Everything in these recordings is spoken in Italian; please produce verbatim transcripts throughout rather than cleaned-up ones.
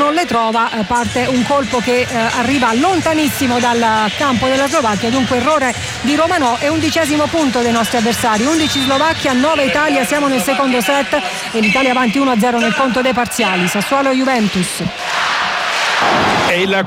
non le trova, eh, parte un colpo che eh, arriva lontanissimo dal campo della Slovacchia, dunque errore di Romanò e undicesimo punto dei nostri avversari. undici Slovacchia, nove Italia, siamo nel secondo set e l'Italia avanti uno a zero nel conto dei parziali. Sassuolo Juventus. E il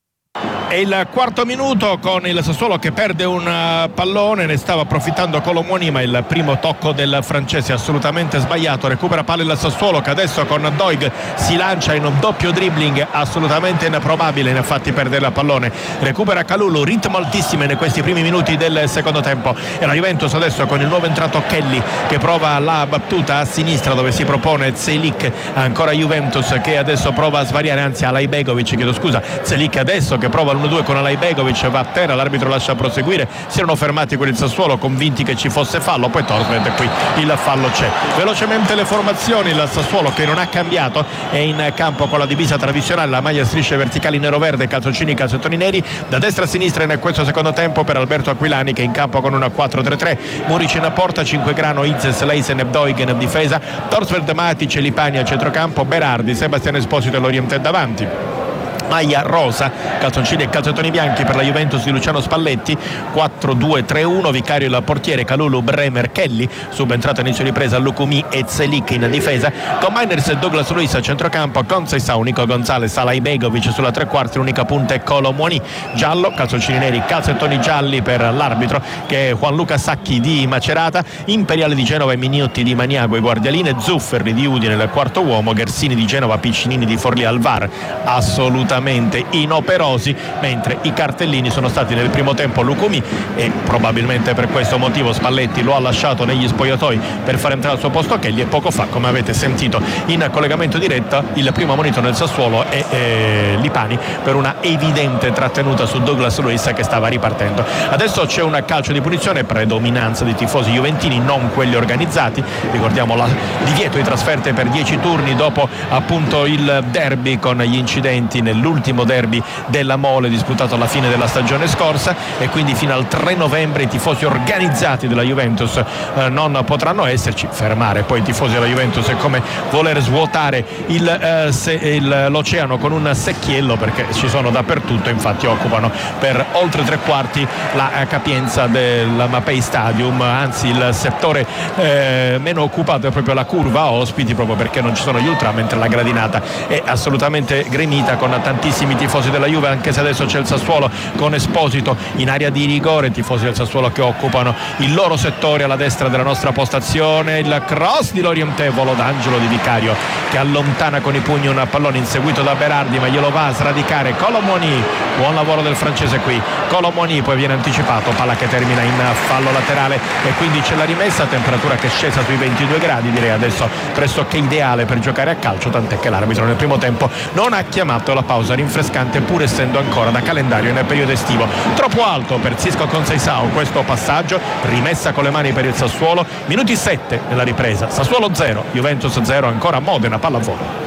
È il quarto minuto con il Sassuolo che perde un pallone, ne stava approfittando Colomoni, ma il primo tocco del francese assolutamente sbagliato. Recupera palla il Sassuolo che adesso con Doig si lancia in un doppio dribbling assolutamente improbabile, ne ha fatti perdere il pallone. Recupera Kalulu, ritmo altissimo in questi primi minuti del secondo tempo, e la Juventus adesso con il nuovo entrato Kelly che prova la battuta a sinistra dove si propone Zelik. Ancora Juventus che adesso prova a svariare, anzi Alaibegovic, chiedo scusa, Zelik adesso che prova l'uno due con Alaibegovic, va a terra, l'arbitro lascia proseguire, si erano fermati con il Sassuolo convinti che ci fosse fallo, poi Torsved qui il fallo c'è. Velocemente le formazioni, il Sassuolo che non ha cambiato, è in campo con la divisa tradizionale, la maglia a strisce verticali nero-verde, calzoncini, calzettoni neri, da destra a sinistra in questo secondo tempo per Alberto Aquilani che è in campo con una quattro tre tre, Muric in porta, Cinquegrano, Izes, Leisen e Doig in difesa, Torsved, Matic, Lipani a centrocampo, Berardi, Sebastiano Esposito e Lorientè davanti. Maglia rosa, calzoncini e calzettoni bianchi per la Juventus di Luciano Spalletti, quattro due tre uno, Vicario il portiere, Kalulu, Bremer, Kelly, subentrato inizio ripresa Lukumi e Zelik in difesa, con Miners e Douglas Luiz a centrocampo, con Seisao, Nico Gonzalez, Alaibegovic sulla tre quarti, l'unica punta è Colomoni. Giallo, calzoncini neri, calzettoni gialli per l'arbitro che è Gianluca Sacchi di Macerata, Imperiale di Genova e Miniotti di Maniago e Guardialine, Zufferli di Udine nel quarto uomo, Gersini di Genova, Piccinini di Forlì al V A R assolutamente inoperosi, mentre i cartellini sono stati nel primo tempo Lukumi e probabilmente per questo motivo Spalletti lo ha lasciato negli spogliatoi per far entrare al suo posto Kelly, e poco fa, come avete sentito in collegamento diretta, il primo monito nel Sassuolo è eh, Lipani per una evidente trattenuta su Douglas Luiz che stava ripartendo. Adesso c'è un calcio di punizione, predominanza di tifosi juventini, non quelli organizzati, ricordiamo la divieto di trasferte per dieci turni dopo appunto il derby con gli incidenti nel l'ultimo derby della Mole disputato alla fine della stagione scorsa, e quindi fino al tre novembre i tifosi organizzati della Juventus eh, non potranno esserci. Fermare poi i tifosi della Juventus è come voler svuotare il, eh, se, il, l'oceano con un secchiello, perché ci sono dappertutto, infatti occupano per oltre tre quarti la eh, capienza del Mapei Stadium, anzi il settore eh, meno occupato è proprio la curva ospiti, proprio perché non ci sono gli ultra, mentre la gradinata è assolutamente gremita con tantissimi tifosi della Juve, anche se adesso c'è il Sassuolo con Esposito in area di rigore, tifosi del Sassuolo che occupano il loro settore alla destra della nostra postazione. Il cross di Lorientè, volo d'angelo di Vicario che allontana con i pugni un pallone inseguito da Berardi, ma glielo va a sradicare Colomoni. Buon lavoro del francese qui, Colomoni, poi viene anticipato, palla che termina in fallo laterale e quindi c'è la rimessa, temperatura che è scesa sui ventidue gradi, direi adesso pressoché ideale per giocare a calcio, tant'è che l'arbitro nel primo tempo non ha chiamato la pausa rinfrescante pur essendo ancora da calendario nel periodo estivo. Troppo alto per Xisco Conceição questo passaggio, rimessa con le mani per il Sassuolo, minuti sette nella ripresa, Sassuolo zero, Juventus zero, ancora Modena pallavolo.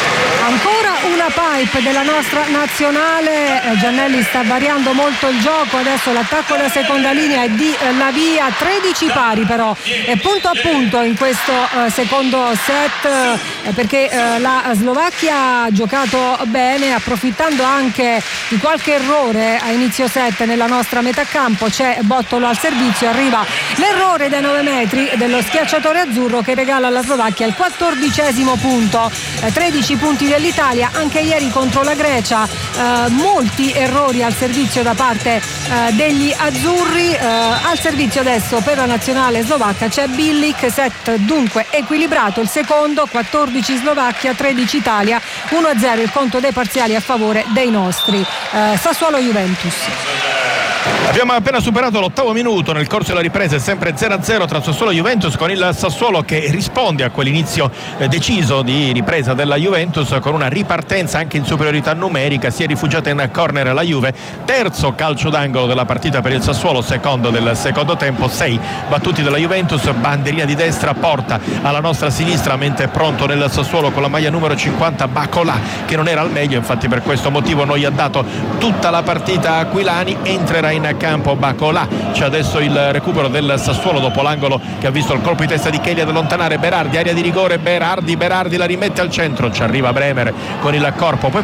Ancora una pipe della nostra nazionale, Giannelli sta variando molto il gioco, adesso l'attacco da seconda linea è di Lavia, tredici pari però, e punto a punto in questo uh, secondo set, eh, perché uh, la Slovacchia ha giocato bene, approfittando anche di qualche errore a inizio set nella nostra metà campo. C'è Bottolo al servizio, arriva l'errore dai nove metri dello schiacciatore azzurro che regala alla Slovacchia il quattordicesimo punto, eh, tredici punti dell'Italia. Anche ieri contro la Grecia eh, molti errori al servizio da parte eh, degli azzurri, eh, al servizio adesso per la nazionale slovacca c'è Bilic, set dunque equilibrato, il secondo, quattordici Slovacchia, tredici Italia, uno a zero il conto dei parziali a favore dei nostri. eh, Sassuolo Juventus. Abbiamo appena superato l'ottavo minuto nel corso della ripresa, è sempre zero a zero tra Sassuolo e Juventus, con il Sassuolo che risponde a quell'inizio eh, deciso di ripresa della Juventus con una ripartenza anche in superiorità numerica. Si è rifugiata in corner la Juve, terzo calcio d'angolo della partita per il Sassuolo, secondo del secondo tempo, sei battuti dalla Juventus, banderina di destra, porta alla nostra sinistra, mentre è pronto nel Sassuolo con la maglia numero cinquanta Bacolà, che non era al meglio, infatti per questo motivo noi ha dato tutta la partita Aquilani. Entrerà in campo Bacolà, c'è adesso il recupero del Sassuolo dopo l'angolo che ha visto il colpo di testa di Kelly ad allontanare Berardi, area di rigore, Berardi, Berardi la rimette al centro, ci arriva Bremer con il corpo, poi